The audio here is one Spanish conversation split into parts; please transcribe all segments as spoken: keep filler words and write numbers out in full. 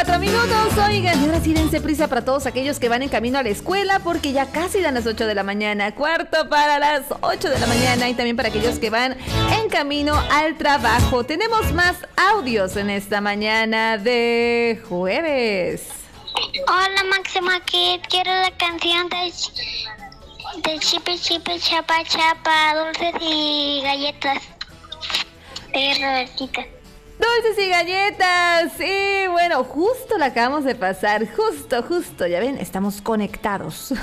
Cuatro minutos, oigan, y ahora sí dense prisa para todos aquellos que van en camino a la escuela porque ya casi dan las ocho de la mañana, cuarto para las ocho de la mañana y también para aquellos que van en camino al trabajo. Tenemos más audios en esta mañana de jueves. Hola Máxima Kid, quiero la canción de, de Chipi Chipi Chapa Chapa, dulces y galletas de Robertita. Dulces y galletas. Y bueno, justo la acabamos de pasar. Justo, justo. Ya ven, estamos conectados.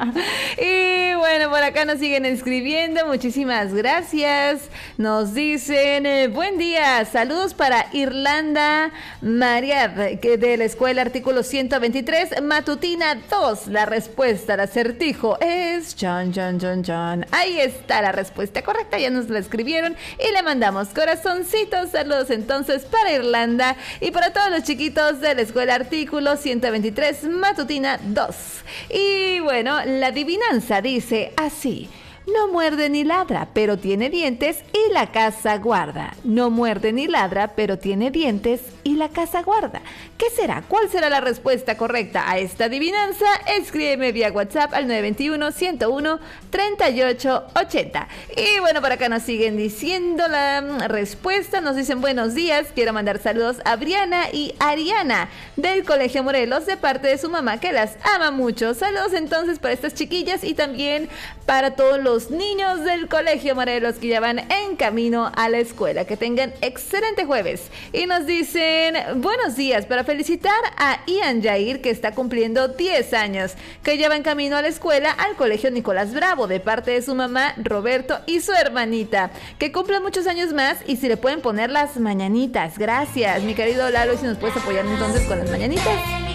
Y bueno, por acá nos siguen escribiendo. Muchísimas gracias. Nos dicen, eh, buen día. Saludos para Irlanda María, que de la escuela artículo ciento veintitrés, matutina dos. La respuesta al acertijo es John, John, John, John. Ahí está la respuesta correcta. Ya nos la escribieron y le mandamos corazoncitos. Saludos entonces para Irlanda y para todos los chiquitos de la escuela artículo ciento veintitrés matutina dos. Y bueno, la adivinanza dice así: no muerde ni ladra, pero tiene dientes y la casa guarda. No muerde ni ladra, pero tiene dientes y la casa guarda. ¿Qué será? ¿Cuál será la respuesta correcta a esta adivinanza? Escríbeme vía WhatsApp al nueve dos uno, ciento uno, treinta y ocho ochenta. Y bueno, por acá nos siguen diciendo la respuesta. Nos dicen buenos días. Quiero mandar saludos a Briana y Ariana del Colegio Morelos de parte de su mamá que las ama mucho. Saludos entonces para estas chiquillas y también para todos los niños del Colegio Morelos que ya van en camino a la escuela. Que tengan excelente jueves. Y nos dicen buenos días para felicitar a Ian Jair, que está cumpliendo diez años, que ya va en camino a la escuela al Colegio Nicolás Bravo de parte de su mamá Roberto y su hermanita. Que cumplan muchos años más y si le pueden poner las mañanitas. Gracias, mi querido Lalo, y si nos puedes apoyar entonces con las mañanitas.